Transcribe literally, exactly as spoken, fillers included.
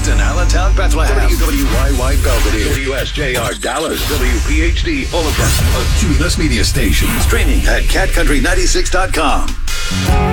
Houston, Allentown, Bethlehem. W W Y Y Belvedere. W S J R Dallas. W P H D Overland. A Q Less Media Station. Streaming at cat country ninety-six dot com.